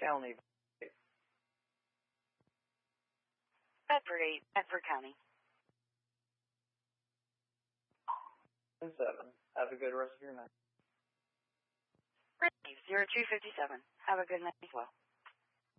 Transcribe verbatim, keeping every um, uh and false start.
County. Bedford eight, Bedford County. seven. Have a good rest of your night. zero two fifty-seven. Have a good night as well.